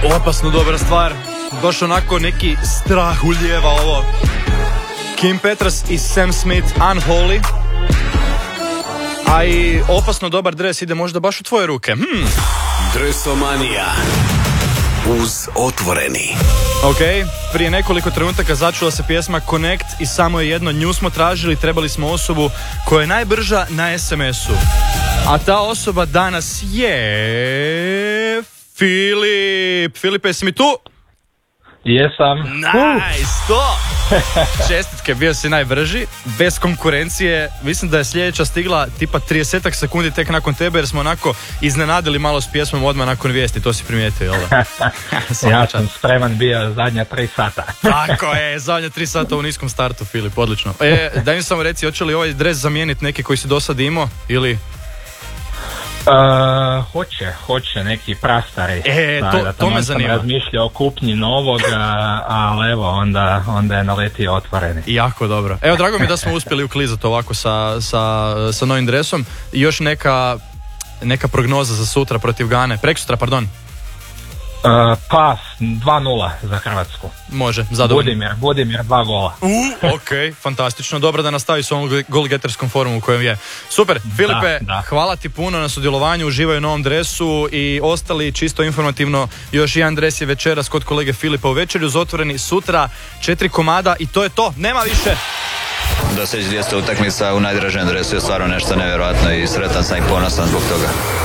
Opasno dobra stvar. Baš onako neki strah ulijeva ovo. Kim Petras i Sam Smith, Unholy. A i opasno dobar dres ide možda baš u tvoje ruke. Dresomanija uz Otvoreni. Ok, prije nekoliko trenutaka začula se pjesma Connect i samo je jedno, nju smo tražili, trebali smo osobu koja je najbrža na SMS-u. A ta osoba danas je... Filip! Filipe, jesi mi tu? Jesam. Nice, to! Čestitke, bio si najbrži, bez konkurencije. Mislim da je sljedeća stigla tipa 30 sekundi tek nakon tebe, jer smo onako iznenadili malo s pjesmom odmah nakon vijesti, to si primijetio, jel da? Ja sam spreman bio zadnja 3 sata. Tako je, zadnja 3 sata u niskom startu, Filip, odlično. Daj mi samo reci, hoće li ovaj dres zamijeniti neki koji si do sad imao, ili... Hoće neki prastari. To me zanima. Sam razmišljao o kupnji novog, ali evo, onda je naletio Otvoreni. Jako dobro. Evo, drago mi da smo uspjeli uklizati ovako sa novim dresom. I još neka prognoza za sutra protiv Gane. Preksutra, pardon. Pa 2-0 za Hrvatsku. Može, zadovoljno. Budimir 2 gola. Ok, fantastično. Dobro da nastavi s ovom golgeterskom formom u kojem je. Super, Filipe, da. Hvala ti puno na sudjelovanju, uživaju u novom dresu i ostali čisto informativno. Još jedan dres je večeras kod kolege Filipa u Večerju uz Otvoreni, sutra 4 komada i to je to, nema više. Doseći 200 utakmica u najdražem dresu je stvarno nešto nevjerojatno i sretan sam i ponosan zbog toga.